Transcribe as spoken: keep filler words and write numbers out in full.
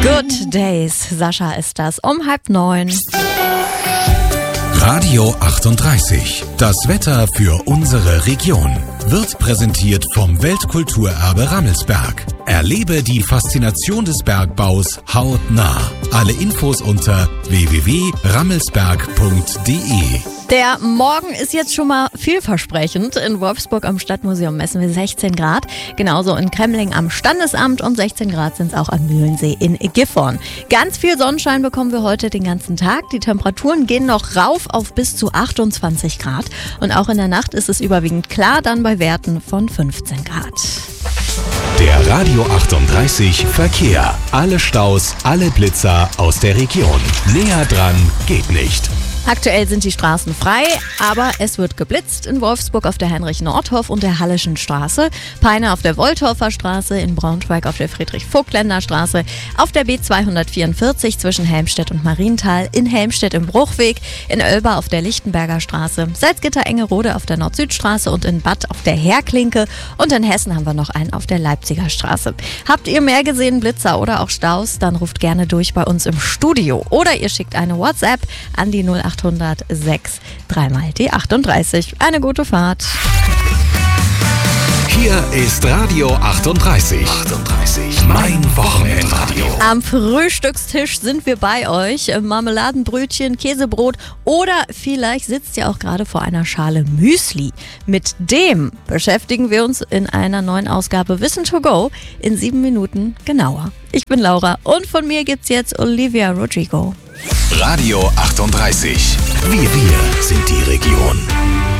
Good Days, Sascha ist das, um halb neun. Radio achtunddreißig. Das Wetter für unsere Region wird präsentiert vom Weltkulturerbe Rammelsberg. Erlebe die Faszination des Bergbaus hautnah. Alle Infos unter w w w punkt rammelsberg punkt d e. Der Morgen ist jetzt schon mal vielversprechend. In Wolfsburg am Stadtmuseum messen wir sechzehn Grad. Genauso in Kremling am Standesamt und sechzehn Grad sind es auch am Mühlensee in Gifhorn. Ganz viel Sonnenschein bekommen wir heute den ganzen Tag. Die Temperaturen gehen noch rauf auf bis zu achtundzwanzig Grad. Und auch in der Nacht ist es überwiegend klar, dann bei Werten von fünfzehn Grad. Der Radio achtunddreißig Verkehr. Alle Staus, alle Blitzer aus der Region. Näher dran geht nicht. Aktuell sind die Straßen frei, aber es wird geblitzt in Wolfsburg auf der Heinrich-Nordhoff und der Halleschen Straße, Peine auf der Wolthoffer Straße, in Braunschweig auf der Friedrich-Vogtländer Straße, auf der B zweihundertvierundvierzig zwischen Helmstedt und Marienthal, in Helmstedt im Bruchweg, in Oelba auf der Lichtenberger Straße, Salzgitter-Engerode auf der Nord-Süd-Straße und in Bad auf der Heerklinke und in Hessen haben wir noch einen auf der Leipziger Straße. Habt ihr mehr gesehen, Blitzer oder auch Staus, dann ruft gerne durch bei uns im Studio oder ihr schickt eine WhatsApp an die null achthundert sechs dreimal die achtunddreißig. Eine gute Fahrt. Hier ist Radio achtunddreißig. achtunddreißig. Mein Wochenendradio. Am Frühstückstisch sind wir bei euch. Marmeladenbrötchen, Käsebrot oder vielleicht sitzt ihr auch gerade vor einer Schale Müsli. Mit dem beschäftigen wir uns in einer neuen Ausgabe Wissen to Go in sieben Minuten genauer. Ich bin Laura und von mir gibt's jetzt Olivia Rodrigo. Radio achtunddreißig. Wir, wir sind die Region.